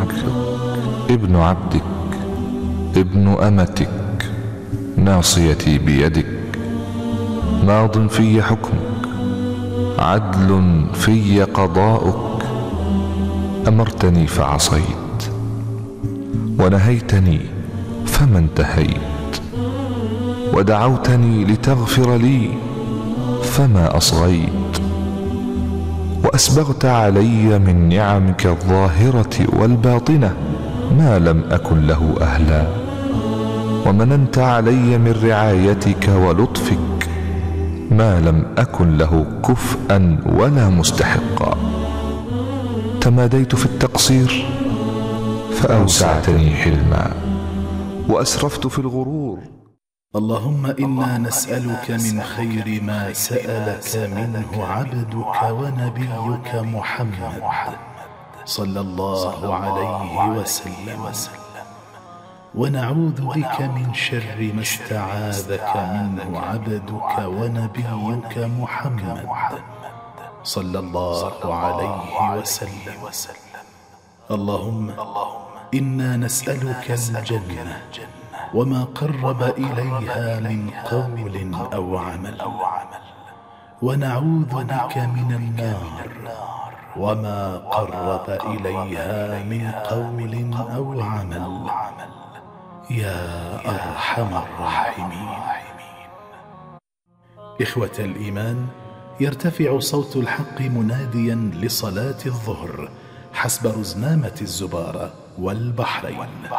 ابن عبدك ابن أمتك، ناصيتي بيدك، ماض في حكمك، عدل في قضاؤك. أمرتني فعصيت، ونهيتني فما انتهيت، ودعوتني لتغفر لي فما أصغيت. وأسبغت علي من نعمك الظاهرة والباطنة ما لم أكن له أهلا، ومننت علي من رعايتك ولطفك ما لم أكن له كفءا ولا مستحقا. تماديت في التقصير فأوسعتني حلما، وأسرفت في الغرور. اللهم إنا نسألك من خير ما سألك منه عبدك ونبيك محمد صلى الله عليه وسلم، ونعوذ بك من شر ما استعاذك منه عبدك ونبيك محمد صلى الله عليه وسلم. اللهم إنا نسألك الجنة وما قرب إليها من قول أو عمل، ونعوذ بك من النار وما قرب إليها من قول أو عمل، يا أرحم الراحمين. إخوة الإيمان، يرتفع صوت الحق مناديا لصلاة الظهر حسب رزنامة الزبارة والبحرين.